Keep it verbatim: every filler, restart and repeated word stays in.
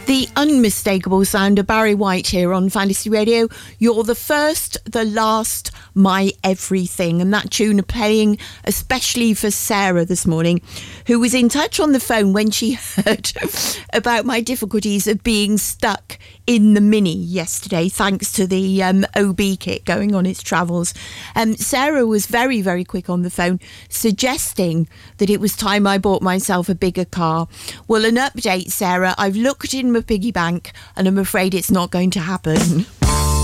The unmistakable sound of Barry White here on Fantasy Radio. You're the first, the last, my everything. And that tune playing especially for Sarah this morning, who was in touch on the phone when she heard about my difficulties of being stuck in the Mini yesterday, thanks to the um, O B kit going on its travels. Um, Sarah was very, very quick on the phone, suggesting that it was time I bought myself a bigger car. Well, an update, Sarah. I've looked in my piggy bank and I'm afraid it's not going to happen.